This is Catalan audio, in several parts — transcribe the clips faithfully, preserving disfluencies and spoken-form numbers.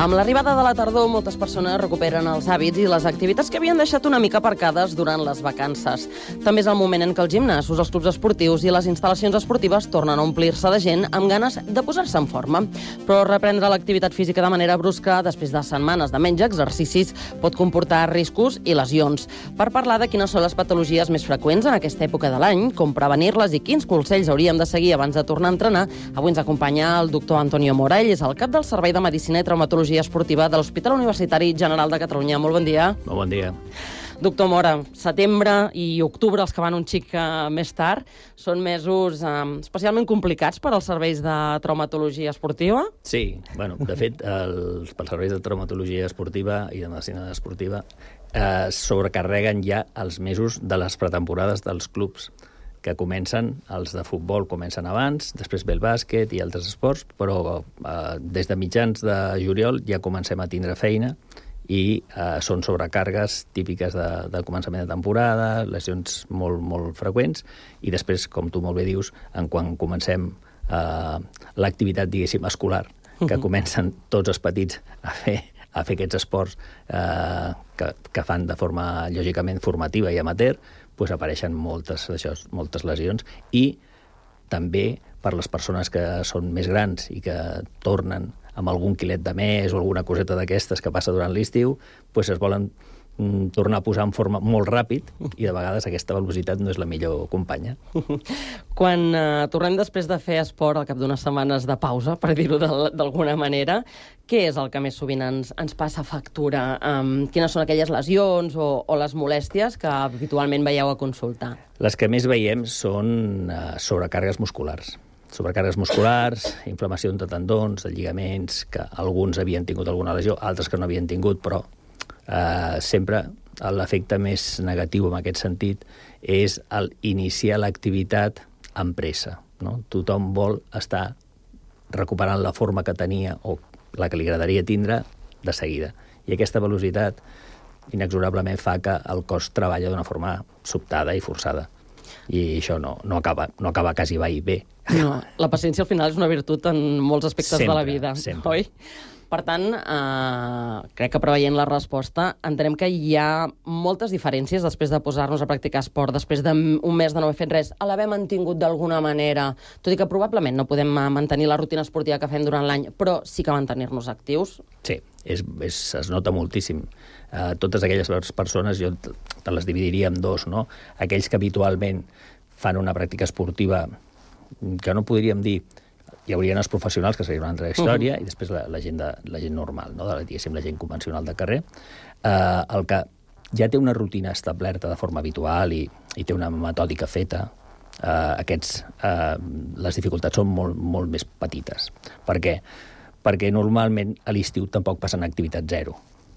Amb l'arribada de la tardor, moltes persones recuperen els hàbits i les activitats que havien deixat una mica aparcades durant les vacances. També és el moment en què els gimnasos, els clubs esportius i les instal·lacions esportives tornen a omplir-se de gent amb ganes de posar-se en forma. Però reprendre l'activitat física de manera brusca, després de setmanes de menys exercicis, pot comportar riscos i lesions. Per parlar de quines són les patologies més freqüents en aquesta època de l'any, com prevenir-les i quins consells hauríem de seguir abans de tornar a entrenar, avui ens acompanya el doctor Antonio Mora. Ell és el cap del Servei de Medicina i Traumatologia Esportiva de l'Hospital Universitari General de Catalunya. Molt bon dia. Molt bon dia. Doctor Mora, setembre i octubre, els que van un xic uh, més tard, són mesos um, especialment complicats per als serveis de traumatologia esportiva? Sí, bueno, de fet, els, pels serveis de traumatologia esportiva i de medicina esportiva eh, sobrecarreguen ja els mesos de les pretemporades dels clubs, que comencen, els de futbol comencen abans, després ve el bàsquet i altres esports, però eh, des de mitjans de juliol ja comencem a tindre feina i eh, són sobrecàrregues típiques de, del començament de temporada, lesions molt, molt freqüents, i després, com tu molt bé dius, en quan comencem eh, l'activitat, diguéssim, escolar, que comencen tots els petits a fer a fer aquests esports eh, que, que fan de forma, lògicament, formativa i amateur, pues apareixen moltes, això, moltes lesions, i també per les persones que són més grans i que tornen amb algun quilet de més o alguna coseta d'aquestes que passa durant l'estiu, pues es volen mm, tornar a posar en forma molt ràpid, i de vegades aquesta velocitat no és la millor companya. Quan uh, tornem després de fer esport al cap d'unes setmanes de pausa, per dir-ho d'alguna manera, què és el que més sovint ens, ens passa factura? Um, quines són aquelles lesions o, o les molèsties que habitualment veieu a consultar? Les que més veiem són uh, sobrecàrregues musculars. Sobrecàrregues musculars, inflamació de tendons, de lligaments, que alguns havien tingut alguna lesió, altres que no havien tingut, però Uh, sempre l'efecte més negatiu en aquest sentit és el iniciar l'activitat amb pressa, no? Tothom vol estar recuperant la forma que tenia o la que li agradaria tindre de seguida. I aquesta velocitat inexorablement fa que el cos treballa d'una forma sobtada i forçada. I això no, no, acaba, no acaba quasi mai bé. No, la paciència al final és una virtut en molts aspectes sempre, de la vida, sempre. Oi? Per tant, eh, crec que preveient la resposta, entenem que hi ha moltes diferències després de posar-nos a practicar esport, després d'un mes de no haver fet res, a l'haver mantingut d'alguna manera, tot i que probablement no podem mantenir la rutina esportiva que fem durant l'any, però sí que mantenir-nos actius. Sí, és, és, es nota moltíssim. Uh, totes aquelles persones, jo te les dividiria en dos, no? Aquells que habitualment fan una pràctica esportiva que no podríem dir. Hi haurien els professionals, que seria una altra història, uh-huh. i després la, la, gent de, la gent normal, no? de, diguéssim, la gent convencional de carrer, eh, el que ja té una rutina establerta de forma habitual i, i té una metòdica feta, eh, aquests, eh, les dificultats són molt, molt més petites. Per què? Perquè normalment a l'estiu tampoc passen activitat zero,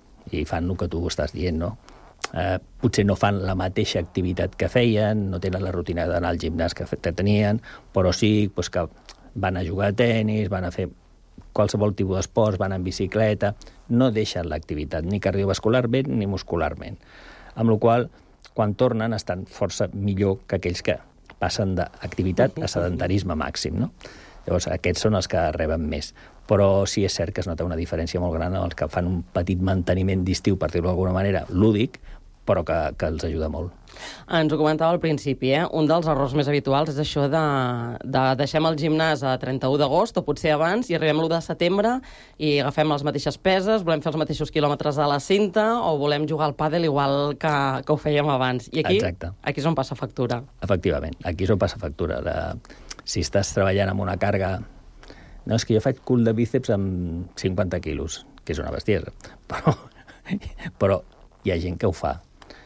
i fan el que tu estàs dient, no? Eh, potser no fan la mateixa activitat que feien, no tenen la rutina d'anar al gimnàs que, que tenien, però sí pues, que van a jugar a tenis, van a fer qualsevol tipus d'esports, van en bicicleta, no deixen l'activitat ni cardiovascularment ni muscularment. Amb la qual cosa, quan tornen, estan força millor que aquells que passen d'activitat a sedentarisme màxim, no? Llavors, aquests són els que reben més. Però sí és cert que es nota una diferència molt gran en els que fan un petit manteniment d'estiu, per dir-ho d'alguna manera, lúdic, però que, que els ajuda molt. Ens ho comentava al principi, eh? Un dels errors més habituals és això de, de deixem el gimnàs a trenta-u d'agost, o potser abans, i arribem a l'u de setembre i agafem les mateixes peses, volem fer els mateixos quilòmetres a la cinta, o volem jugar al pàdel igual que, que ho fèiem abans. I aquí, Exacte. Aquí és on passa factura. Efectivament, aquí és on passa factura. La, si estàs treballant amb una càrrega... No, és que jo faig cul de bíceps amb cinquanta quilos, que és una bestiesa, però, però hi ha gent que ho fa.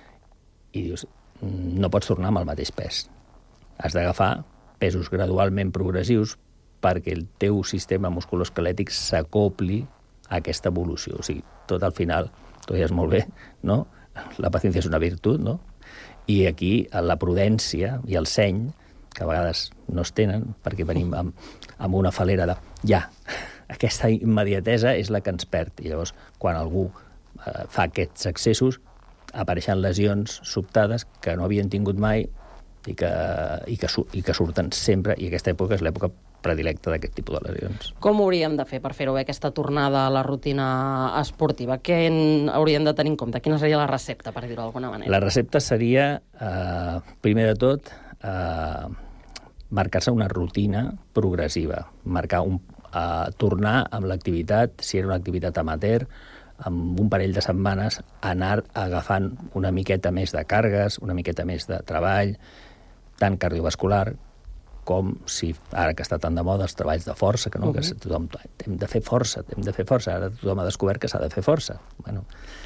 I dius, no pots tornar amb el mateix pes. Has d'agafar pesos gradualment progressius perquè el teu sistema musculoesquelètic s'acopli a aquesta evolució. O sigui, tot al final, tu deies molt bé, no? La paciència és una virtut, no? I aquí la prudència i el seny, que a vegades no es tenen, perquè venim amb, amb una falera de ja, aquesta immediatesa és la que ens perd. I llavors, quan algú eh, fa aquests excessos, apareixen lesions sobtades que no havien tingut mai i que, i que, i que surten sempre, i aquesta època és l'època predilecte d'aquest tipus de lesions. Com hauríem de fer per fer-ho bé, aquesta tornada a la rutina esportiva? Què hauríem de tenir en compte? Quina seria la recepta, per dir-ho d'alguna manera? La recepta seria, eh, primer de tot, eh, marcar-se una rutina progressiva, marcar un, eh, tornar amb l'activitat, si era una activitat amateur, amb un parell de setmanes, anar agafant una miqueta més de càrregues, una miqueta més de treball, tant cardiovascular com, si ara que està tan de moda, els treballs de força, que no, uh -huh. que tothom, hem de fer força, hem de fer força, ara tothom ha descobert que s'ha de fer força. Bueno,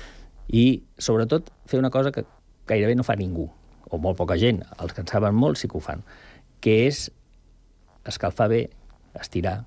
i, sobretot, fer una cosa que gairebé no fa ningú, o molt poca gent, els que en saben molt sí que ho fan, que és escalfar bé, estirar,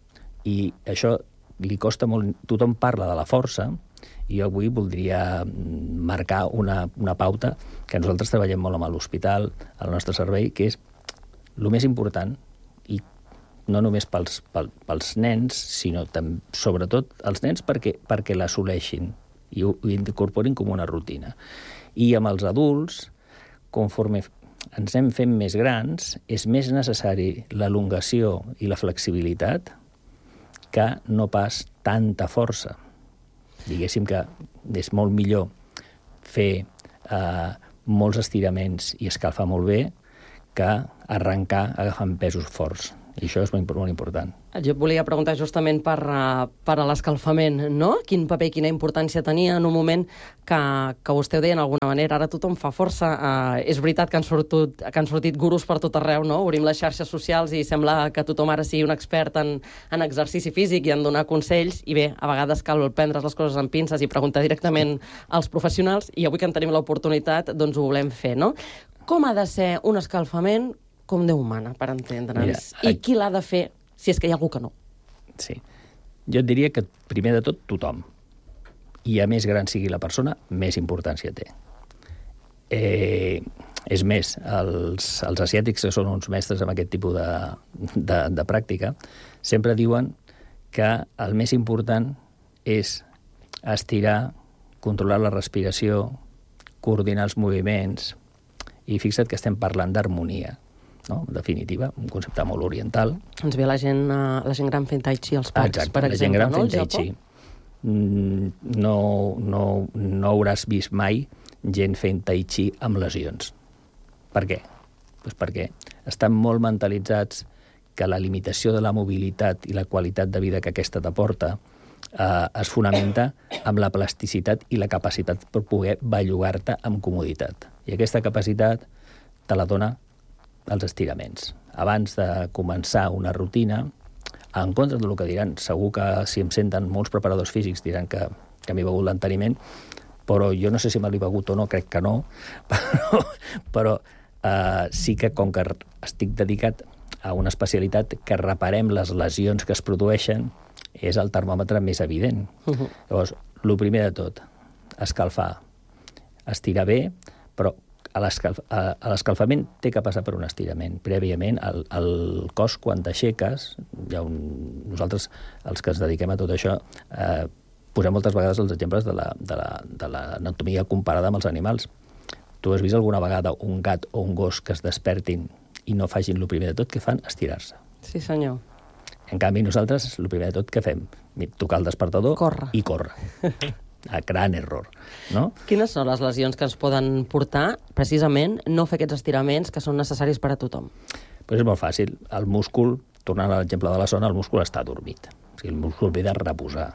i això li costa molt... Tothom parla de la força, i jo avui voldria marcar una, una pauta que nosaltres treballem molt amb l'hospital, al nostre servei, que és el més important, i no només pels, pels, pels nens, sinó també, sobretot els nens perquè, perquè l'assoleixin i ho, ho incorporin com una rutina. I amb els adults, conforme ens anem fent més grans, és més necessari l'elongació i la flexibilitat que no pas tanta força. Diguéssim que és molt millor fer eh, molts estiraments i escalfar molt bé que arrencar agafant pesos forts. I això és molt, molt important. Jo et volia preguntar justament per, uh, per a l'escalfament, no? Quin paper i quina importància tenia en un moment que, que vostè ho deia d'alguna manera, ara tothom fa força. Uh, és veritat que han, sortit, que han sortit gurus per tot arreu, no? Obrim les xarxes socials i sembla que tothom ara sigui un expert en, en exercici físic i en donar consells, i bé, a vegades cal prendre les coses amb pinces i preguntar directament als professionals, i avui que en tenim l'oportunitat, doncs ho volem fer, no? Com ha de ser un escalfament com Déu mana, per entendre'ns? I qui l'ha de fer, si és que hi ha algú que no? Sí. Jo et diria que, primer de tot, tothom. I a més gran sigui la persona, més importància té. Eh, és més, els, els asiàtics, que són uns mestres amb aquest tipus de, de, de pràctica, sempre diuen que el més important és estirar, controlar la respiració, coordinar els moviments, i fixa't que estem parlant d'harmonia, no? En definitiva, un concepte molt oriental. Ens ve la gent, la gent gran fent tai chi als parcs, Exacte, per exemple, la gent gran no? fent tai chi. No, no, no hauràs vist mai gent fent tai chi amb lesions. Per què? Pues perquè estan molt mentalitzats que la limitació de la mobilitat i la qualitat de vida que aquesta t'aporta eh, es fonamenta amb la plasticitat i la capacitat per poder bellugar-te amb comoditat. I aquesta capacitat te la dona els estiraments. Abans de començar una rutina, en contra del que diran, segur que si em senten molts preparadors físics diran que, que m'he begut l'enteniment, però jo no sé si me l'he begut o no, crec que no, però, però eh, sí que com que estic dedicat a una especialitat que reparem les lesions que es produeixen, és el termòmetre més evident. Uh-huh. Llavors, el primer de tot, escalfar, estirar bé, però a l'escalfament té que passar per un estirament. Prèviament, el, el cos, quan t'aixeques, hi ha un... nosaltres, els que ens dediquem a tot això, eh, posem moltes vegades els exemples de l'anatomia la, comparada amb els animals. Tu has vist alguna vegada un gat o un gos que es despertin i no facin el primer de tot que fan? Estirar-se. Sí, senyor. En canvi, nosaltres, el primer de tot que fem? Tocar el despertador corre. I córrer. A gran error, no? Quines són les lesions que ens poden portar, precisament, no fer aquests estiraments que són necessaris per a tothom? Pues és molt fàcil. El múscul, tornant a l'exemple de la zona, el múscul està adormit. O sigui, el múscul ve de reposar.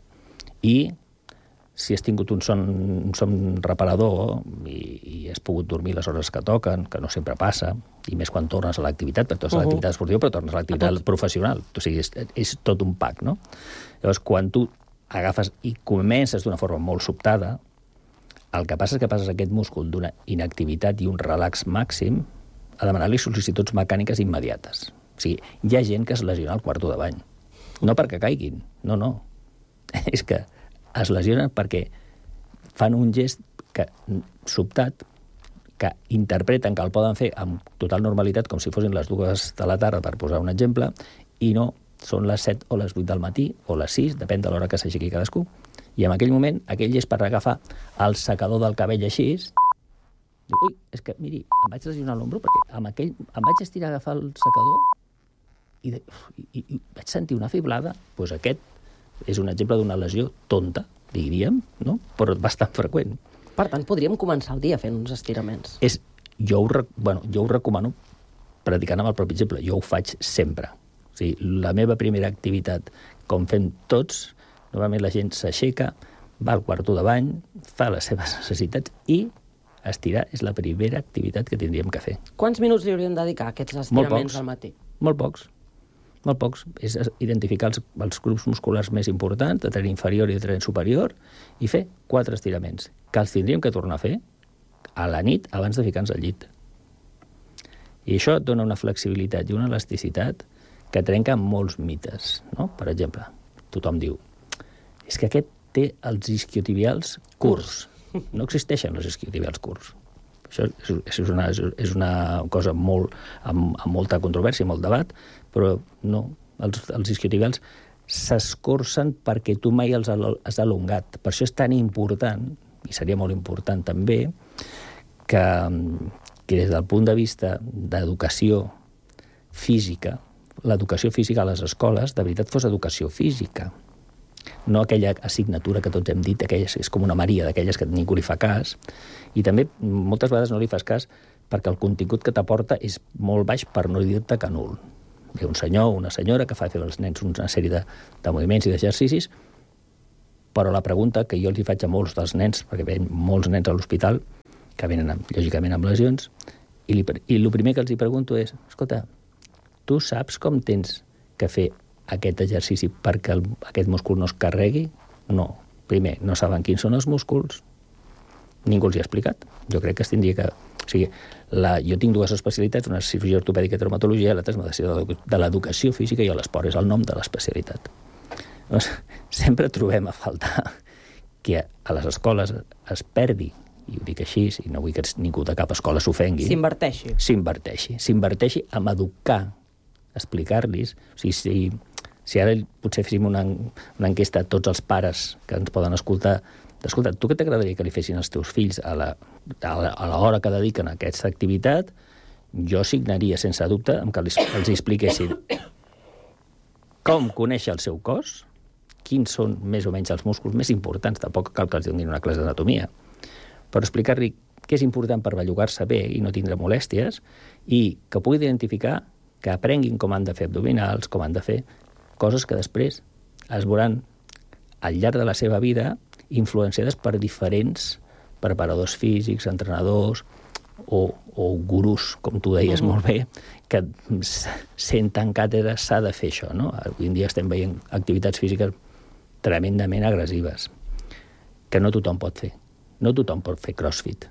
I si has tingut un son, un son reparador i, i has pogut dormir les hores que toquen, que no sempre passa, i més quan tornes a l'activitat, perquè tornes uh -huh. a l'activitat esportiva, però tornes a l'activitat professional. O sigui, és, és tot un pack, no? Llavors, quan tu agafes i comences d'una forma molt sobtada, el que passa és que passes aquest múscul d'una inactivitat i un relax màxim a demanar-li sol·licituds mecàniques immediates. O sigui, hi ha gent que es lesiona al quarto de bany. No perquè caiguin, no, no. És que es lesionen perquè fan un gest que, sobtat, que interpreten que el poden fer amb total normalitat, com si fossin les dues de la tarda, per posar un exemple, i no són les set o les vuit del matí, o les sis, depèn de l'hora que s'aixequi cadascú. I en aquell moment, aquell gest per agafar el secador del cabell així, diu, ui, és que, miri, em vaig lesionar l'ombro perquè amb aquell, em vaig estirar a agafar el secador i, de, i, i vaig sentir una fiblada. Doncs aquest és un exemple d'una lesió tonta, diríem, no? Però bastant freqüent. Per tant, podríem començar el dia fent uns estiraments. És, jo, ho, bueno, jo ho recomano predicant amb el propi exemple. Jo ho faig sempre. O sigui, la meva primera activitat, com fem tots, normalment la gent s'aixeca, va al quarto de bany, fa les seves necessitats i estirar és la primera activitat que tindríem que fer. Quants minuts li hauríem de dedicar a aquests estiraments al matí? Molt pocs. Molt pocs. És identificar els, els grups musculars més importants, de tren inferior i de tren superior, i fer quatre estiraments, que els tindríem que tornar a fer a la nit abans de ficar-nos al llit. I això et dona una flexibilitat i una elasticitat que trenca molts mites, no? Per exemple, tothom diu, és que aquest té els isquiotibials curts. No existeixen els isquiotibials curts. Això és una, és una cosa molt, amb, amb molta controvèrsia, molt debat, però no, els, els isquiotibials s'escorcen perquè tu mai els has alongat. Per això és tan important, i seria molt important també, que, que des del punt de vista d'educació física, l'educació física a les escoles, de veritat fos educació física. No aquella assignatura que tots hem dit, aquella, és com una Maria, d'aquelles que ningú li fa cas, i també moltes vegades no li fas cas perquè el contingut que t'aporta és molt baix, per no dir-te que nul. Hi ha un senyor o una senyora que fa fer als nens una sèrie de, de moviments i d'exercicis, però la pregunta que jo els hi faig a molts dels nens, perquè ven molts nens a l'hospital, que venen, amb, lògicament, amb lesions, i, li, i el primer que els hi pregunto és, escolta, tu saps com tens que fer aquest exercici perquè el, aquest múscul no es carregui? No. Primer, no saben quins són els músculs. Ningú els hi ha explicat. Jo crec que es tindria que... O sigui, la, jo tinc dues especialitats, una és cirurgia ortopèdica i traumatologia, l'altra és medicina de l'educació física i l'esport, és el nom de l'especialitat. Doncs, sempre trobem a faltar que a les escoles es perdi, i ho dic així, i no vull que ningú de cap escola s'ofengui. S'inverteixi. S'inverteixi. S'inverteixi en educar, explicar-los. O sigui, si, si ara potser féssim una, una enquesta a tots els pares que ens poden escoltar, escolta, tu què t'agradaria que li fessin els teus fills a la, a l'hora que dediquen a aquesta activitat? Jo signaria, sense dubte, amb que els, els expliquessin com conèixer el seu cos, quins són més o menys els músculs més importants, tampoc cal que els donin una classe d'anatomia, però explicar-li què és important per bellugar-se bé i no tindre molèsties, i que pugui identificar, que aprenguin com han de fer abdominals, com han de fer coses que després es veuran al llarg de la seva vida influenciades per diferents preparadors físics, entrenadors o, o gurús, com tu deies mm. molt bé, que senten càtedres, s'ha de fer això, no? Avui en dia estem veient activitats físiques tremendament agressives, que no tothom pot fer. No tothom pot fer crossfit.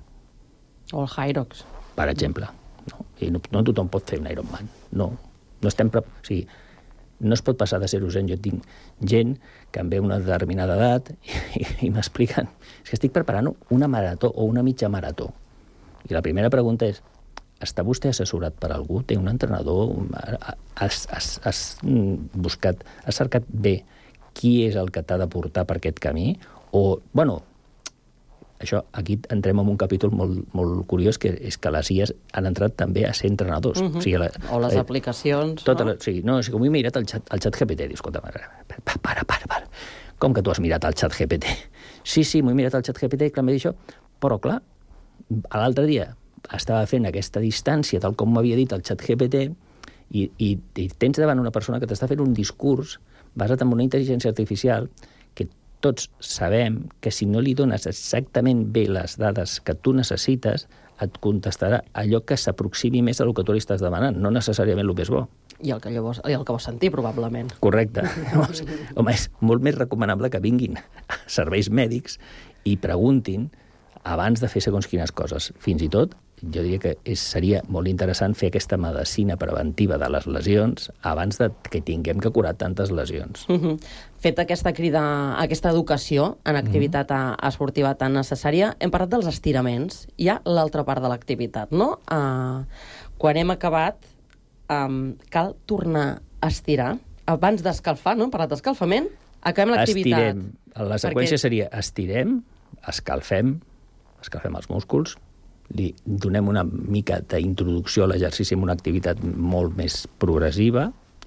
O el Hyrox. Per exemple. No, I no, no tothom pot fer un Ironman. No. No estem... Pre... O sigui, no es pot passar de zero a cent. Jo tinc gent que em ve una determinada edat i, i, i m'expliquen és que estic preparant una marató o una mitja marató. I la primera pregunta és, està vostè assessorat per algú? Té un entrenador? Has, has, has buscat, has cercat bé qui és el que t'ha de portar per aquest camí? O, bueno, això, aquí entrem en un capítol molt, molt curiós, que és que les I As han entrat també a ser entrenadors. Uh-huh. O, sigui, la, o les eh, aplicacions, tota no? La, o sigui, no, o sigui, com he mirat el xat, el xat G P T, dius, escolta, para, para, para, para. Com que tu has mirat el xat G P T? Sí, sí, m'he mirat el xat G P T, clar, m'he dit això, però clar, l'altre dia estava fent aquesta distància, tal com m'havia dit el xat G P T, i, i, i tens davant una persona que t'està fent un discurs basat en una intel·ligència artificial que tots sabem que si no li dones exactament bé les dades que tu necessites, et contestarà allò que s'aproximi més del que tu li estàs demanant, no necessàriament el més bo. I el que, llavors, i el que vols sentir, probablement. Correcte. Home, és molt més recomanable que vinguin serveis mèdics i preguntin abans de fer segons quines coses. Fins i tot, jo diria que és, seria molt interessant fer aquesta medicina preventiva de les lesions abans de que tinguem que curar tantes lesions. Uh-huh. Fet aquesta crida, aquesta educació en activitat uh-huh. esportiva tan necessària, hem parlat dels estiraments. Hi ha l'altra part de l'activitat, no? Uh, quan hem acabat, um, cal tornar a estirar. Abans d'escalfar, no? Hem parlat d'escalfament, acabem l'activitat. Estirem. La seqüència perquè... seria estirem, escalfem, escalfem els músculs, li donem una mica d'introducció a l'exercici amb una activitat molt més progressiva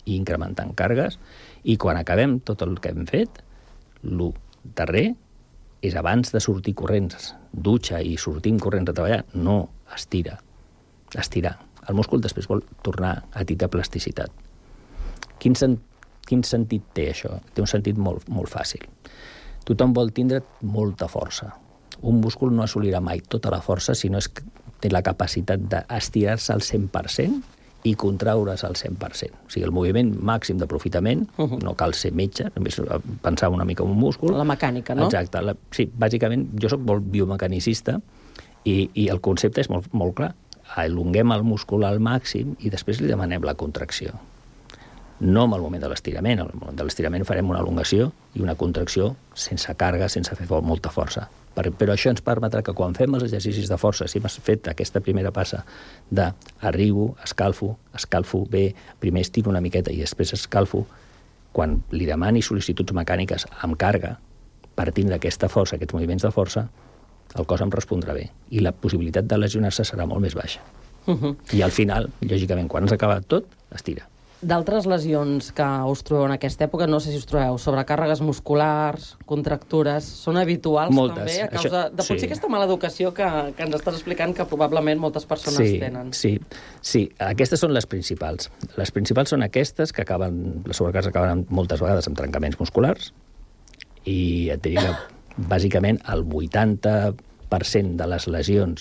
i incrementant càrregues, i quan acabem tot el que hem fet, el darrer és abans de sortir corrents, dutxa i sortim corrents a treballar, no, estira, estirar. El múscul després vol tornar a tindre plasticitat. Quin, sen quin sentit té això? Té un sentit molt, molt fàcil. Tothom vol tindre molta força. Un múscul no assolirà mai tota la força si no és que té la capacitat d'estirar-se al cent per cent i contraure's al cent per cent. O sigui, el moviment màxim d'aprofitament, uh -huh. no cal ser metge, només pensar una mica en un múscul. La mecànica, no? Exacte. La, sí, bàsicament, jo soc molt biomecanicista i, i el concepte és molt, molt clar. Elonguem el múscul al màxim i després li demanem la contracció. No en el moment de l'estirament. En el moment de l'estirament farem una elongació i una contracció sense càrrega, sense fer molta força. Per, però això ens permetrà que quan fem els exercicis de força, si hem fet aquesta primera passa d'arribo, escalfo, escalfo bé, primer estiro una miqueta i després escalfo, quan li demani sol·licituds mecàniques amb càrrega, partint d'aquesta força, aquests moviments de força, el cos em respondrà bé i la possibilitat de lesionar-se serà molt més baixa. Uh -huh. I al final, lògicament, quan s'ha acabat tot, estira. D'altres lesions que us trobeu en aquesta època, no sé si us trobeu sobrecàrregues musculars, contractures, són habituals moltes, també a causa això, de potser sí. aquesta mala educació que, que ens estàs explicant que probablement moltes persones sí, tenen. Sí, sí, aquestes són les principals. Les principals són aquestes que acaben, les sobrecàrregues acaben moltes vegades amb trencaments musculars i et diria que bàsicament el vuitanta per cent de les lesions